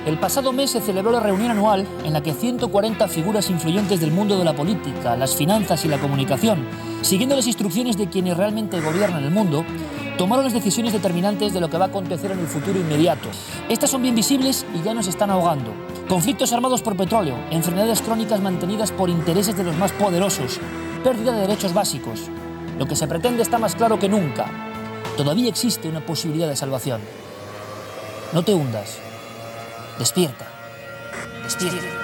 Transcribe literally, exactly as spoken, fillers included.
El pasado mes se celebró la reunión anual en la que ciento cuarenta figuras influyentes del mundo de la política, las finanzas y la comunicación, siguiendo las instrucciones de quienes realmente gobiernan el mundo, tomaron las decisiones determinantes de lo que va a acontecer en el futuro inmediato. Estas son bien visibles y ya nos están ahogando. Conflictos armados por petróleo, enfermedades crónicas mantenidas por intereses de los más poderosos, pérdida de derechos básicos. Lo que se pretende está más claro que nunca. Todavía existe una posibilidad de salvación. No te hundas. Despierta. Despierta.